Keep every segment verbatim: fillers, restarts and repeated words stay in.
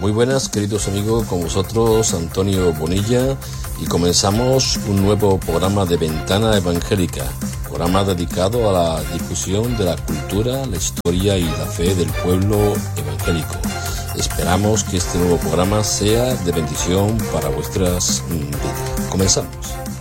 Muy buenas, queridos amigos, con vosotros Antonio Bonilla, y comenzamos un nuevo programa de Ventana Evangélica, programa dedicado a la difusión de la cultura, la historia y la fe del pueblo evangélico. Esperamos que este nuevo programa sea de bendición para vuestras vidas. Comenzamos.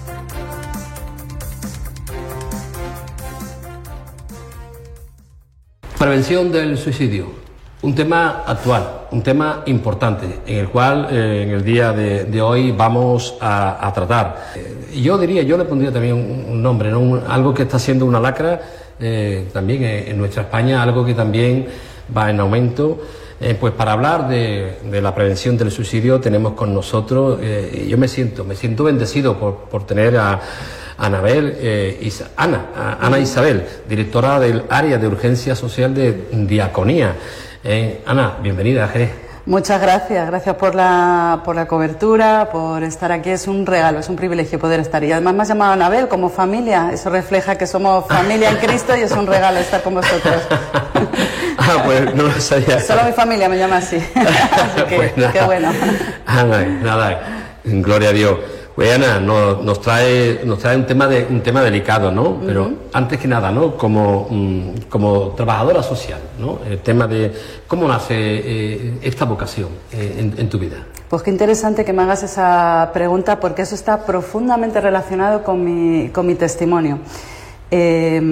Prevención del suicidio. Un tema actual, un tema importante, en el cual eh, en el día de, de hoy vamos a, a tratar. Eh, yo diría, yo le pondría también un, un nombre, ¿no? Un, algo que está siendo una lacra eh, también en, en nuestra España, algo que también va en aumento. Eh, pues para hablar de, de la prevención del suicidio tenemos con nosotros, eh, yo me siento, me siento bendecido por, por tener a Anabel, eh, Isa, Ana, a, Ana Isabel, directora del área de urgencia social de Diaconía. Eh, Ana, bienvenida a Jerez. Muchas gracias, gracias por la, por la cobertura, por estar aquí. Es un regalo, es un privilegio poder estar. Y además me has llamado Anabel como familia, eso refleja que somos familia en Cristo y es un regalo estar con vosotros. Ah, pues no lo sabía. Solo mi familia me llama así, así que pues nada, qué bueno. Ana, nada, gloria a Dios. Pues Ana, nos, nos trae nos trae un tema de un tema delicado, ¿no? Pero uh-huh. antes que nada, ¿no? Como, um, como trabajadora social, ¿no? El tema de cómo nace eh, esta vocación eh, en, en tu vida. Pues qué interesante que me hagas esa pregunta, porque eso está profundamente relacionado con mi, con mi testimonio. Eh,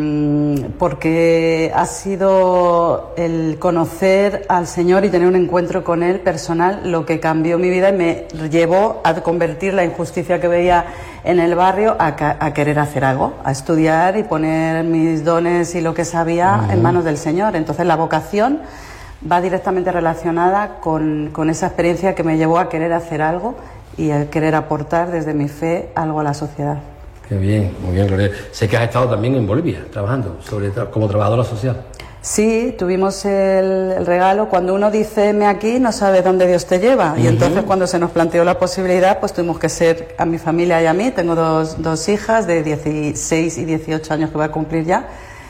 porque ha sido el conocer al Señor y tener un encuentro con Él personal lo que cambió mi vida y me llevó a convertir la injusticia que veía en el barrio a, a querer hacer algo, a estudiar y poner mis dones y lo que sabía uh-huh. en manos del Señor. Entonces la vocación va directamente relacionada con, con esa experiencia que me llevó a querer hacer algo y a querer aportar desde mi fe algo a la sociedad. Qué bien, muy bien, Gloria. Sé que has estado también en Bolivia trabajando sobre como trabajadora social. Sí, tuvimos el, el regalo. Cuando uno dice heme aquí, no sabe dónde Dios te lleva. Uh-huh. Y entonces cuando se nos planteó la posibilidad, pues tuvimos que ser, a mi familia y a mí, tengo dos, dos hijas de dieciséis y dieciocho años que voy a cumplir ya,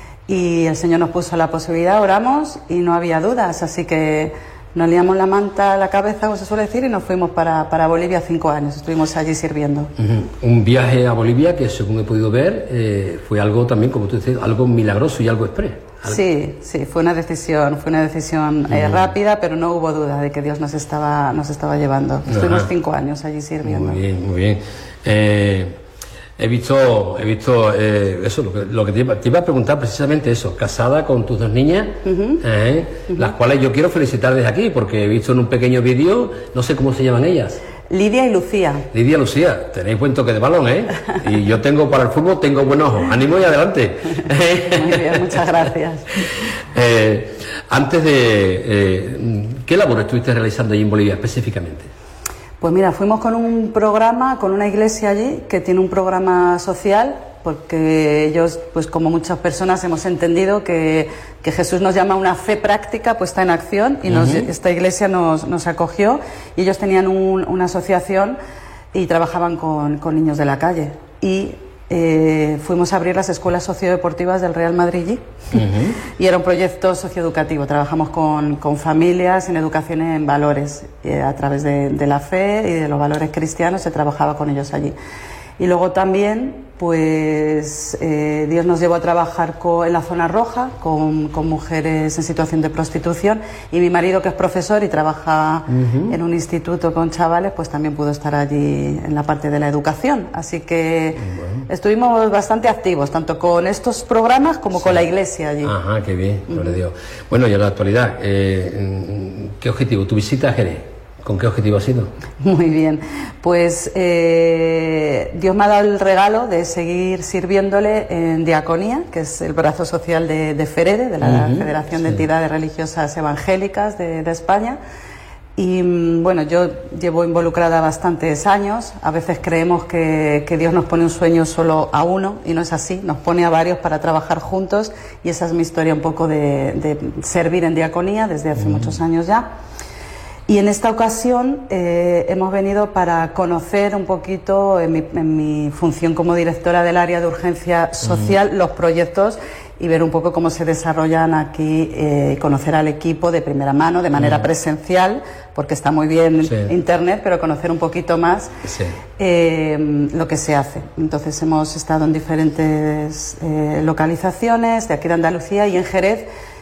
y el Señor nos puso la posibilidad, oramos y no había dudas, así que nos liamos la manta a la cabeza, como se suele decir, y nos fuimos para, para Bolivia cinco años. Estuvimos allí sirviendo. Uh-huh. Un viaje a Bolivia que, según he podido ver, eh, fue algo también, como tú dices, algo milagroso y algo exprés. ¿Algo? Sí, sí, fue una decisión, fue una decisión uh-huh. eh, rápida, pero no hubo duda de que Dios nos estaba, nos estaba llevando. Estuvimos uh-huh. cinco años allí sirviendo. Muy bien, muy bien. Eh, He visto, he visto eh, eso, lo que, lo que te, iba, te iba a preguntar precisamente eso, casada con tus dos niñas, uh-huh. Eh, uh-huh. las cuales yo quiero felicitar desde aquí, porque he visto en un pequeño vídeo, no sé cómo se llaman ellas. Lidia y Lucía. Lidia y Lucía, tenéis buen toque de balón, ¿eh? Y yo tengo para el fútbol, tengo buen ojo, ánimo y adelante. Muy bien, muchas gracias. eh, antes de, eh, ¿qué labor estuviste realizando allí en Bolivia específicamente? Pues mira, fuimos con un programa, con una iglesia allí que tiene un programa social, porque ellos, pues como muchas personas, hemos entendido que, que Jesús nos llama a una fe práctica puesta en acción y nos, uh-huh. esta iglesia nos, nos acogió y ellos tenían un, una asociación y trabajaban con, con niños de la calle. Y eh, fuimos a abrir las escuelas sociodeportivas del Real Madrid uh-huh. y era un proyecto socioeducativo. Trabajamos con, con familias en educación en valores, eh, a través de, de la fe y de los valores cristianos se trabajaba con ellos allí. Y luego también, pues eh, Dios nos llevó a trabajar con, en la zona roja con, con mujeres en situación de prostitución, y mi marido, que es profesor y trabaja uh-huh. en un instituto con chavales, pues también pudo estar allí en la parte de la educación. Así que uh-huh. estuvimos bastante activos, tanto con estos programas como sí. con la iglesia allí. Ajá, qué bien, gloria a Dios. Bueno, y en la actualidad, eh, ¿qué objetivo? ¿Tu visita a Jerez? ¿Con qué objetivo ha sido? Muy bien, pues eh, Dios me ha dado el regalo de seguir sirviéndole en Diaconía, que es el brazo social de, de FEREDE, de la uh-huh, Federación sí. de Entidades Religiosas Evangélicas de, de España. Y bueno, yo llevo involucrada bastantes años. A veces creemos que, que Dios nos pone un sueño solo a uno, y no es así, nos pone a varios para trabajar juntos, y esa es mi historia un poco de, de servir en Diaconía desde hace uh-huh. muchos años ya. Y en esta ocasión eh, hemos venido para conocer un poquito, en mi, en mi función como directora del área de urgencia social, mm. los proyectos y ver un poco cómo se desarrollan aquí, eh, conocer al equipo de primera mano, de manera mm. presencial, porque está muy bien sí. internet, pero conocer un poquito más sí. eh, lo que se hace. Entonces hemos estado en diferentes eh, localizaciones de aquí de Andalucía y en Jerez.